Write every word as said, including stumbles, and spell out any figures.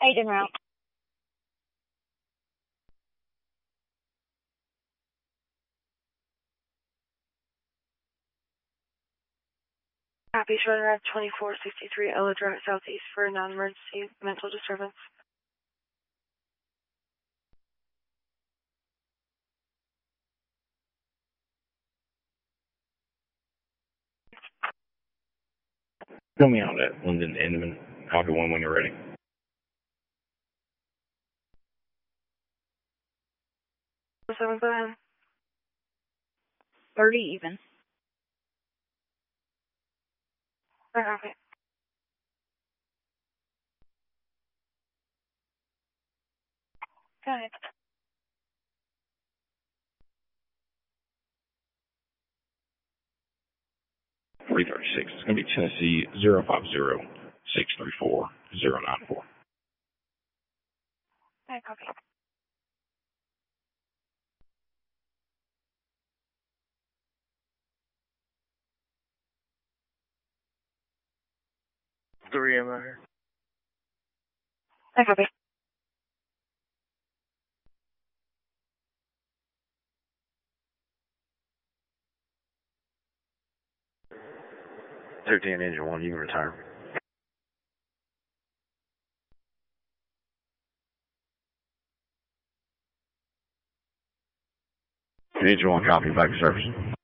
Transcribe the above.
How you doing, Ralph? Copy, showing around twenty-four sixty-three Ella Drive Southeast for a non-emergency mental disturbance. Fill me out at London Inman. Copy one when you're ready. Seven, go ahead. thirty even. I copy. Go ahead. three thirty-six. It's going to be Tennessee zero five zero six three four zero nine four. I copy. Three am I here? I copy. Thirteen engine one, you can retire. Engine one, copy, back to service.